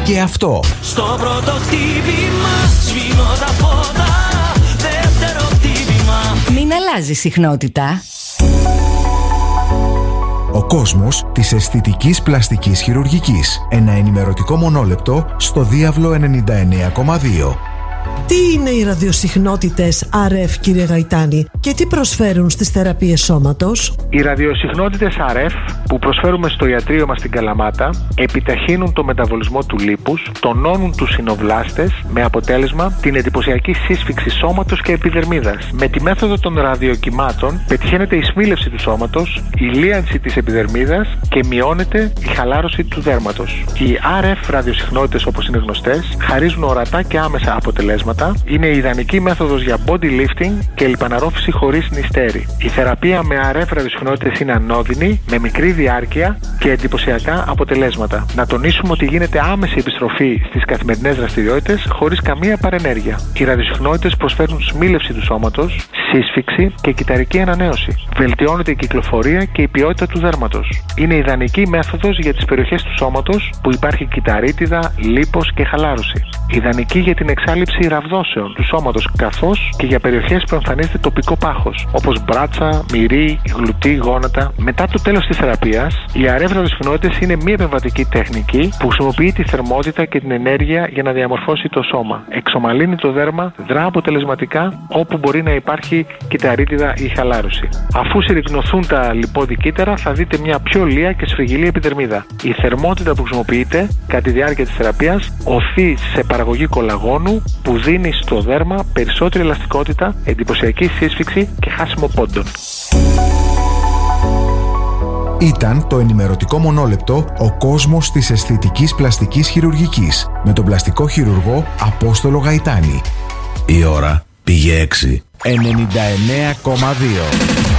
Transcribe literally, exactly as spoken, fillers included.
και αυτό. Στο πρώτο χτύπημα σβήνω τα φώτα. Δεύτερο χτύπημα. Μην αλλάζει συχνότητα. Ο κόσμος της αισθητικής πλαστικής χειρουργικής. Ένα ενημερωτικό μονόλεπτο στο Διάβλο ενενήντα εννέα κόμμα δύο. Τι είναι οι ραδιοσυχνότητες αρ εφ, κύριε Γαϊτάνη, και τι προσφέρουν στις θεραπείες σώματος? Οι ραδιοσυχνότητες αρ εφ που προσφέρουμε στο ιατρείο μας στην Καλαμάτα επιταχύνουν το μεταβολισμό του λίπους, τονώνουν τους συνοβλάστες με αποτέλεσμα την εντυπωσιακή σύσφυξη σώματος και επιδερμίδας. Με τη μέθοδο των ραδιοκυμάτων πετυχαίνεται η σμίλευση του σώματος, η λίανση της επιδερμίδας και μειώνεται η χαλάρωση του δέρματος. Οι αρ εφ ραδιοσυχνότητες, όπως είναι γνωστές, χαρίζουν ορατά και άμεσα αποτελέσματα. Είναι η ιδανική μέθοδος για body lifting και λιπαναρρόφηση χωρίς νηστέρι. Η θεραπεία με αρ εφ ραδιοσυχνότητες είναι ανώδυνη, με μικρή διάρκεια και εντυπωσιακά αποτελέσματα. Να τονίσουμε ότι γίνεται άμεση επιστροφή στις καθημερινές δραστηριότητες χωρίς καμία παρενέργεια. Οι ραδιοσυχνότητες προσφέρουν σμίλευση του σώματος, σύσφυξη και κυταρική ανανέωση. Βελτιώνεται η κυκλοφορία και η ποιότητα του δέρματος. Είναι ιδανική μέθοδος για τις περιοχές του σώματος που υπάρχει κυταρίτιδα, λίπος και χαλάρωση. Ιδανική για την εξάλειψη ραβδώσεων του σώματος, καθώς και για περιοχές που εμφανίζεται τοπικό πάχος, όπως μπράτσα, μυρί, γλουτί, γόνατα. Μετά το τέλος της θεραπείας, οι αρ εφ ραδιοσυχνότητες είναι μια επεμβατική τεχνική που χρησιμοποιεί τη θερμότητα και την ενέργεια για να διαμορφώσει το σώμα. Εξομαλύνει το δέρμα, δρά αποτελεσματικά όπου μπορεί να υπάρχει κυταρίτιδα ή χαλάρωση. Αφού συρρικνωθούν τα λιπόδη κύτταρα, θα δείτε μια πιο λία και σφριγγυλή επιδερμίδα. Η θερμότητα που χρησιμοποιείται κατά τη διάρκεια της θεραπείας οθεί σε παραγωγή κολαγόνου που δίνει στο δέρμα περισσότερη ελαστικότητα, εντυπωσιακή σύσφυξη και χάσιμο πόντων. Ήταν το ενημερωτικό μονόλεπτο «Ο κόσμος της αισθητικής πλαστικής χειρουργικής» με τον πλαστικό χειρουργό Απόστολο Γαϊτάνη. Η ώρα πήγε έξι. ενενήντα εννέα κόμμα δύο.